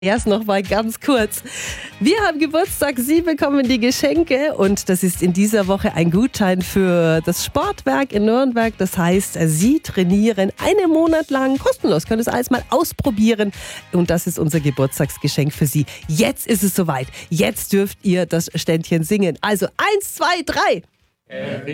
Erst noch mal ganz kurz. Wir haben Geburtstag, Sie bekommen die Geschenke und das ist in dieser Woche ein Gutschein für das Sportwerk in Nürnberg. Das heißt, Sie trainieren einen Monat lang kostenlos, können das alles mal ausprobieren und das ist unser Geburtstagsgeschenk für Sie. Jetzt ist es soweit. Jetzt dürft ihr das Ständchen singen. Also 1, 2, 3.